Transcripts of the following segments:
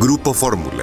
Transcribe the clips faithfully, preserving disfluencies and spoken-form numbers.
Grupo Fórmula.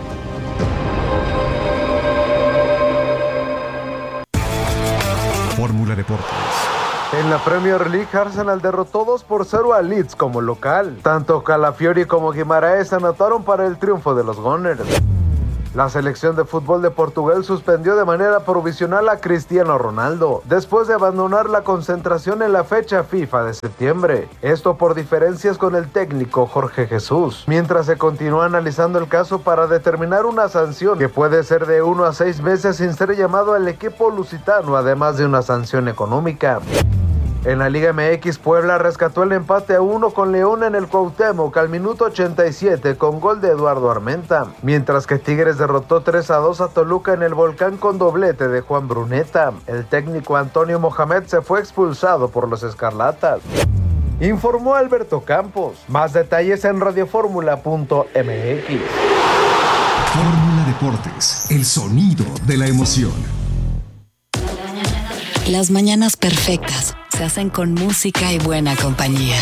Fórmula Deportes. En la Premier League, Arsenal derrotó dos por cero a Leeds como local. Tanto Calafiori como Guimaraes anotaron para el triunfo de los Gunners. La selección de fútbol de Portugal suspendió de manera provisional a Cristiano Ronaldo, después de abandonar la concentración en la fecha FIFA de septiembre. Esto por diferencias con el técnico Jorge Jesús, mientras se continúa analizando el caso para determinar una sanción que puede ser de uno a seis meses sin ser llamado al equipo lusitano, además de una sanción económica. En la Liga M X, Puebla rescató el empate a uno con León en el Cuauhtémoc al minuto ochenta y siete con gol de Eduardo Armenta, mientras que Tigres derrotó tres a dos a Toluca en el Volcán con doblete de Juan Bruneta. El técnico Antonio Mohamed se fue expulsado por los Escarlatas. Informó Alberto Campos. Más detalles en radioformula punto m x. Fórmula Deportes, el sonido de la emoción. Las mañanas perfectas se hacen con música y buena compañía.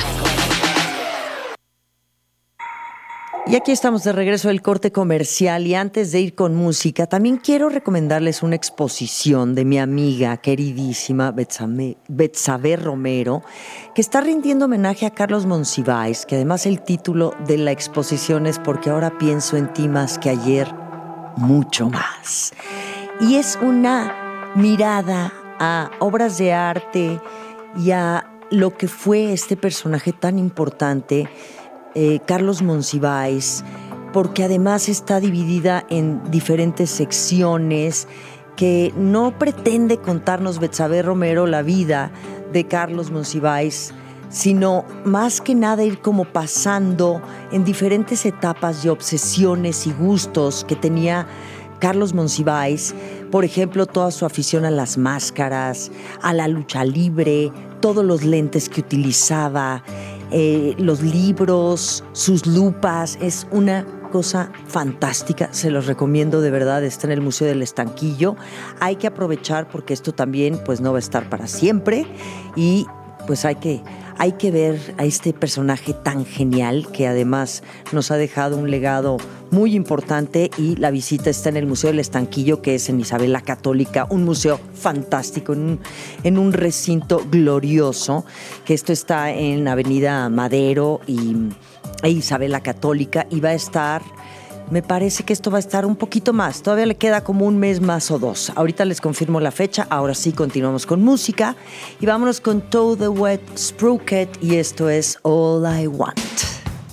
Y aquí estamos de regreso del corte comercial, y antes de ir con música, también quiero recomendarles una exposición de mi amiga queridísima Betsabe, Betsabe Romero, que está rindiendo homenaje a Carlos Monsiváis, que además el título de la exposición es Porque ahora pienso en ti más que ayer, mucho más. Y es una mirada a obras de arte y a lo que fue este personaje tan importante, eh, Carlos Monsiváis, porque además está dividida en diferentes secciones que no pretende contarnos Betsabe Romero la vida de Carlos Monsiváis, sino más que nada ir como pasando en diferentes etapas y obsesiones y gustos que tenía Carlos Monsiváis. Por ejemplo, toda su afición a las máscaras, a la lucha libre, todos los lentes que utilizaba, eh, los libros, sus lupas. Es una cosa fantástica, se los recomiendo de verdad, está en el Museo del Estanquillo. Hay que aprovechar porque esto también pues no va a estar para siempre, y pues hay que, hay que ver a este personaje tan genial que además nos ha dejado un legado muy importante, y la visita está en el Museo del Estanquillo, que es en Isabel la Católica, un museo fantástico, en un, en un recinto glorioso, que esto está en Avenida Madero y e Isabel la Católica, y va a estar, me parece que esto va a estar un poquito más, todavía le queda como un mes más o dos. Ahorita les confirmo la fecha. Ahora sí, continuamos con música y vámonos con Toe the Wet Sprocket, y esto es All I Want.